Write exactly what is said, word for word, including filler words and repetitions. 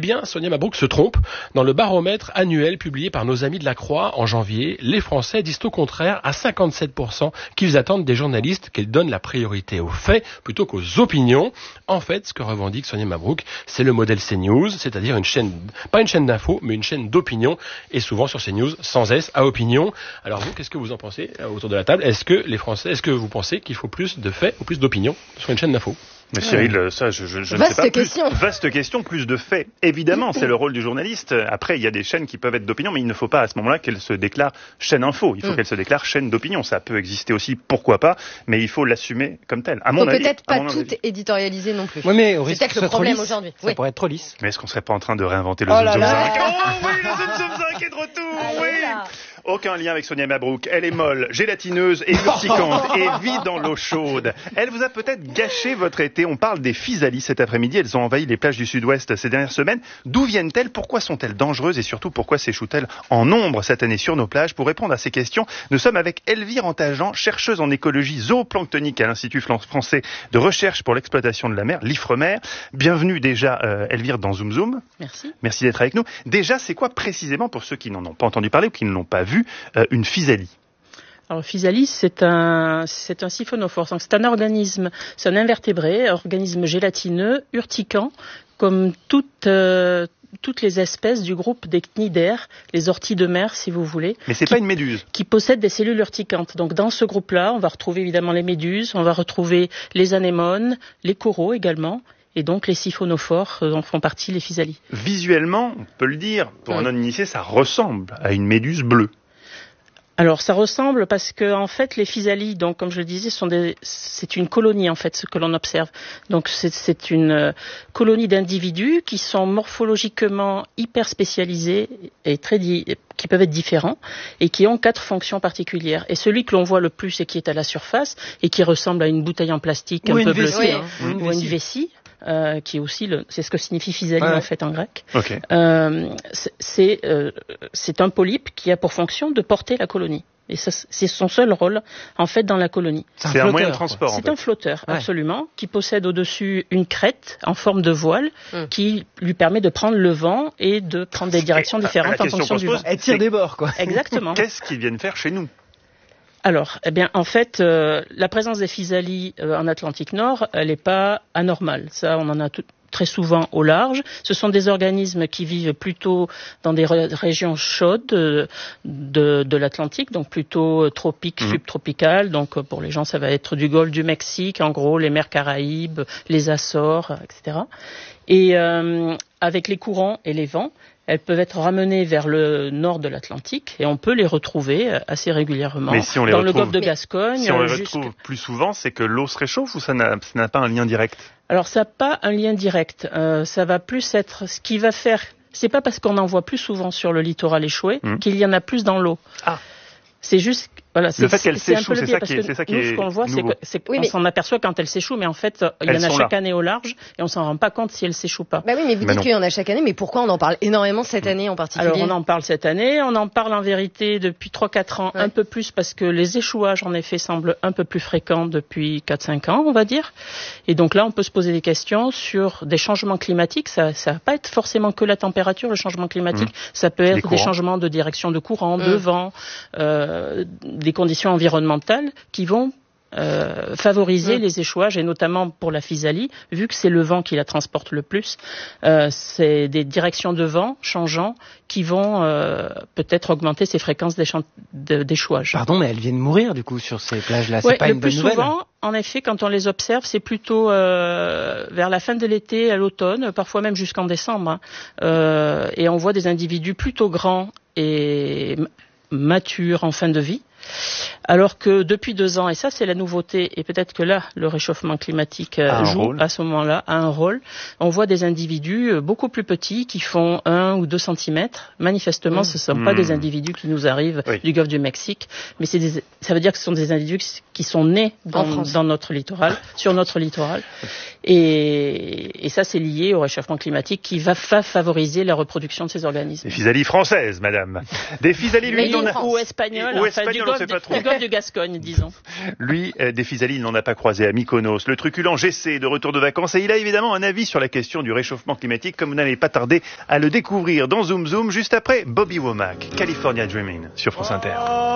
bien Sonia Mabrouk se trompe. Dans le baromètre annuel publié par nos amis de la Croix en janvier, les Français disent au contraire à cinquante-sept pour cent qu'ils attendent des journalistes qu'ils donnent la priorité aux faits plutôt qu'aux opinions. En fait, ce que revendique Sonia Mabrouk, c'est le modèle CNews, c'est-à-dire une chaîne, pas une chaîne d'infos, mais une chaîne d'opinion, et souvent sur CNews, sans S, à opinion. Alors vous, qu'est-ce que vous en pensez autour de la table? Est-ce que les Français, est-ce que vous pensez qu'il faut plus de faits ou plus d'opinion sur une chaîne d'infos? Mais Cyril, ça, je, je, je ne sais pas. Question. Plus, vaste question, plus de faits. Évidemment, c'est le rôle du journaliste. Après, il y a des chaînes qui peuvent être d'opinion, mais il ne faut pas à ce moment-là qu'elles se déclarent chaîne info. Il faut mm. qu'elles se déclarent chaîne d'opinion. Ça peut exister aussi, pourquoi pas, mais il faut l'assumer comme tel. À mon faut avis. Peut-être pas tout avis. éditorialiser non plus. Oui, mais c'est peut-être le problème aujourd'hui. Ça oui. pourrait être trop lisse. Mais est-ce qu'on serait pas en train de réinventer le oh Zoom Zoom là cinq? Oh oui, le Zoom Zoom cinq est de retour. Allez, oui. là. Aucun lien avec Sonia Mabrouk. Elle est molle, gélatineuse et urticante et vit dans l'eau chaude. Elle vous a peut-être gâché votre été. On parle des physalis cet après-midi. Elles ont envahi les plages du sud-ouest ces dernières semaines. D'où viennent-elles? Pourquoi sont-elles dangereuses? Et surtout, pourquoi s'échouent-elles en nombre cette année sur nos plages? Pour répondre à ces questions, nous sommes avec Elvire Antajan, chercheuse en écologie zooplanctonique à l'Institut français de recherche pour l'exploitation de la mer, l'IFREMER. Bienvenue déjà, euh, Elvire, dans Zoom Zoom. Merci. Merci d'être avec nous. Déjà, c'est quoi précisément, pour ceux qui n'en ont pas entendu parler ou qui ne l'ont pas vu, euh, une physalie? Alors, physalie, c'est un, c'est un siphonophore. Donc, c'est un organisme, c'est un invertébré, organisme gélatineux, urticant, comme toute, euh, toutes les espèces du groupe des cnidaires, les orties de mer, si vous voulez. Mais c'est qui, pas une méduse. Qui possèdent des cellules urticantes. Donc, dans ce groupe-là, on va retrouver évidemment les méduses, on va retrouver les anémones, les coraux également. Et donc, les siphonophores en font partie, les physalies. Visuellement, on peut le dire, pour mmh. un non-initié, ça ressemble à une méduse bleue. Alors, ça ressemble parce que, en fait, les physalies, donc, comme je le disais, sont des, c'est une colonie, en fait, ce que l'on observe. Donc, c'est, c'est une colonie d'individus qui sont morphologiquement hyper spécialisés et très, di- qui peuvent être différents et qui ont quatre fonctions particulières. Et celui que l'on voit le plus et qui est à la surface et qui ressemble à une bouteille en plastique ou un peu bleutée, hein. ou une, une vessie. Euh, qui est aussi le, c'est ce que signifie physalie ouais. en fait en grec. Okay. Euh, c'est, c'est, euh, c'est un polype qui a pour fonction de porter la colonie. Et ça, c'est son seul rôle en fait dans la colonie. C'est, c'est un, un moyen de transport. C'est en fait. un flotteur, ouais. absolument, qui possède au-dessus une crête en forme de voile mm. qui lui permet de prendre le vent et de prendre des directions différentes en fonction du vent. Elle tire des bords, quoi. Exactement. Qu'est-ce qu'ils viennent faire chez nous? Alors, eh bien, en fait, euh, la présence des physalies euh, en Atlantique Nord, elle n'est pas anormale. Ça, on en a tout, très souvent au large. Ce sont des organismes qui vivent plutôt dans des ré- régions chaudes euh, de, de l'Atlantique, donc plutôt euh, tropiques, mmh. subtropicales. Donc, euh, pour les gens, ça va être du Golfe du Mexique, en gros, les mers Caraïbes, les Açores, euh, et cetera. Et euh, avec les courants et les vents, elles peuvent être ramenées vers le nord de l'Atlantique et on peut les retrouver assez régulièrement mais si on les dans retrouve, le golfe de Gascogne. Si on les jusqu'... retrouve plus souvent, c'est que l'eau se réchauffe ou ça n'a, ça n'a pas un lien direct? Alors ça n'a pas un lien direct. Euh, ça va plus être ce qui va faire. C'est pas parce qu'on en voit plus souvent sur le littoral échoué mmh. qu'il y en a plus dans l'eau. Ah. C'est juste voilà, le fait qu'elle s'échoue, c'est, c'est ça qui est, c'est ça qui nous, est ce qu'on voit, nouveau. c'est, c'est oui, qu'on mais... s'en aperçoit quand elle s'échoue, mais en fait, il y en a chaque là. année au large et on s'en rend pas compte si elle s'échoue pas. Bah oui, mais vous bah dites non. qu'il y en a chaque année, mais pourquoi on en parle énormément cette année en particulier? Alors, on en parle cette année, on en parle en vérité depuis trois quatre ans, ouais. un peu plus parce que les échouages, en effet, semblent un peu plus fréquents depuis quatre cinq ans, on va dire. Et donc là, on peut se poser des questions sur des changements climatiques. Ça, ça va pas être forcément que la température, le changement climatique. Mmh. Ça peut être des changements de direction de courant, mmh. de vent, euh, des conditions environnementales qui vont euh, favoriser mmh. les échouages, et notamment pour la physalie, vu que c'est le vent qui la transporte le plus, euh, c'est des directions de vent changeants qui vont euh, peut-être augmenter ces fréquences d'écha- de, d'échouage. Pardon, mais elles viennent mourir du coup sur ces plages-là, c'est ouais, pas une bonne nouvelle. Le plus souvent, en effet, quand on les observe, c'est plutôt euh, vers la fin de l'été, à l'automne, parfois même jusqu'en décembre, hein. euh, et on voit des individus plutôt grands et matures en fin de vie. Alors que depuis deux ans, et ça c'est la nouveauté, et peut-être que là le réchauffement climatique euh, joue rôle. à ce moment-là, a un rôle, on voit des individus euh, beaucoup plus petits qui font un ou deux centimètres. Manifestement, mmh. ce ne sont mmh. pas des individus qui nous arrivent oui. du golfe du Mexique, mais c'est des, ça veut dire que ce sont des individus qui sont nés dans, dans notre littoral, sur notre littoral. Et, et ça c'est lié au réchauffement climatique qui va fa- favoriser la reproduction de ces organismes. Des physalies françaises, madame. Des physalies, lui, ou espagnoles, ou en espagnoles, fait, du on sait pas trop. Le golfe de Gascogne, disons. Lui, euh, des physalis, il n'en a pas croisé à Mykonos. Le truculent G C est de retour de vacances et il a évidemment un avis sur la question du réchauffement climatique, comme vous n'allez pas tarder à le découvrir dans Zoom Zoom, juste après Bobby Womack, California Dreaming, sur France Inter.